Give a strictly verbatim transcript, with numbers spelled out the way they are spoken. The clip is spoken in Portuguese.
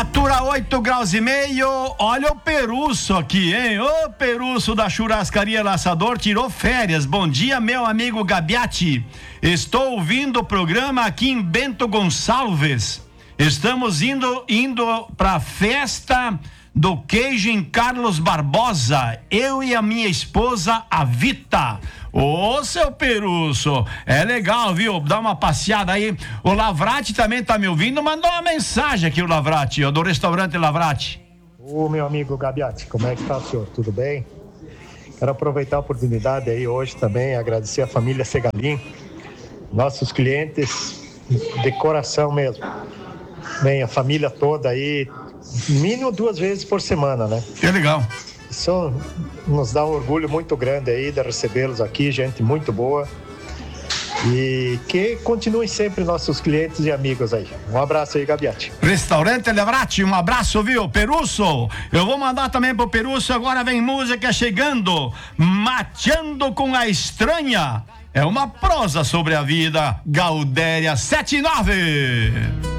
Temperatura oito graus e meio. Olha o Perusso aqui, hein? O Perusso da Churrascaria Laçador tirou férias. Bom dia, meu amigo Gabiati. Estou ouvindo o programa aqui em Bento Gonçalves. Estamos indo indo para a festa do queijo em Carlos Barbosa. Eu e a minha esposa, a Vita. Ô, seu Perusso, é legal, viu? Dá uma passeada aí. O Lavrati também tá me ouvindo, mandou uma mensagem aqui, o Lavrati, do restaurante Lavrati. Ô, meu amigo Gabiati, como é que tá, senhor? Tudo bem? Quero aproveitar a oportunidade aí hoje também, agradecer a família Segalim, nossos clientes de coração mesmo. Bem, a família toda aí, mínimo duas vezes por semana, né? É legal. Isso nos dá um orgulho muito grande aí de recebê-los aqui, gente muito boa. E que continuem sempre nossos clientes e amigos aí. Um abraço aí, Gabiati. Restaurante Lavrati, um abraço, viu? Perusso, eu vou mandar também pro Perusso, agora vem música chegando. Mateando com a Estranha. É uma prosa sobre a vida. Gaudéria sete nove.